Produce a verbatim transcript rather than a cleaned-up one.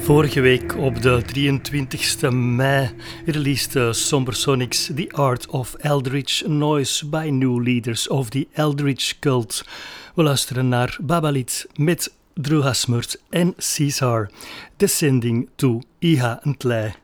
Vorige week op de drieëntwintigste mei released Sombersonics The Art of Eldritch Noise by New Leaders of the Eldritch Cult. We luisteren naar Babalit met Drew Hasmert en Caesar, Descending to Iha Ntlai.